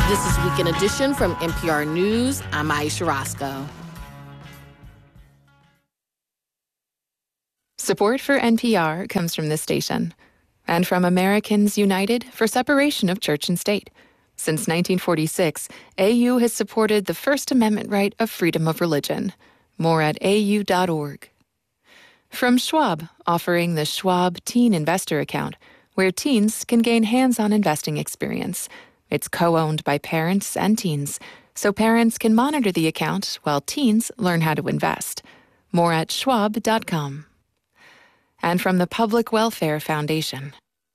This is Weekend Edition from NPR News. I'm Aisha Roscoe. Support for NPR comes from this station and from Americans United for Separation of Church and State. Since 1946, AU has supported the First Amendment right of freedom of religion. More at au.org. From Schwab, offering the Schwab Teen Investor Account, where teens can gain hands-on investing experience. It's co-owned by parents and teens, so parents can monitor the account while teens learn how to invest. More at schwab.com. And from the Public Welfare Foundation.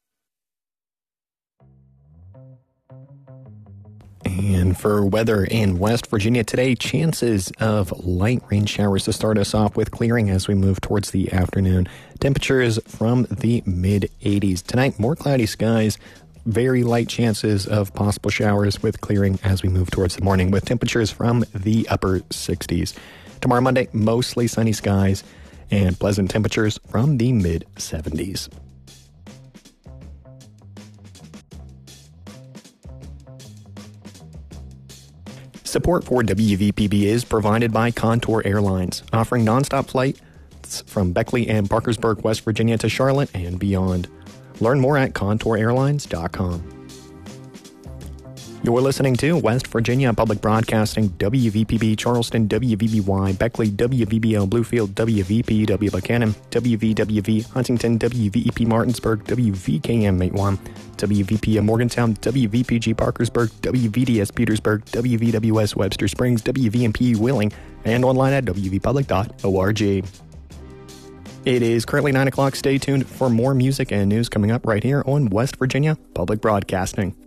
And for weather in West Virginia today, chances of light rain showers to start us off with clearing as we move towards the afternoon. Temperatures from the mid-80s. Tonight, more cloudy skies. Very light chances of possible showers with clearing as we move towards the morning with temperatures from the upper 60s. Tomorrow, Monday, mostly sunny skies and pleasant temperatures from the mid-70s. Support for WVPB is provided by Contour Airlines, offering nonstop flights from Beckley and Parkersburg, West Virginia to Charlotte and beyond. Learn more at contourairlines.com. You're listening to West Virginia Public Broadcasting, WVPB Charleston, WVBY Beckley, WVBL Bluefield, WVPW Buchanan, WVWV Huntington, WVEP Martinsburg, WVKM Matewan, WVP Morgantown, WVPG Parkersburg, WVDS Petersburg, WVWS Webster Springs, WVMP Wheeling, and online at wvpublic.org. It is currently 9 o'clock. Stay tuned for more music and news coming up right here on West Virginia Public Broadcasting.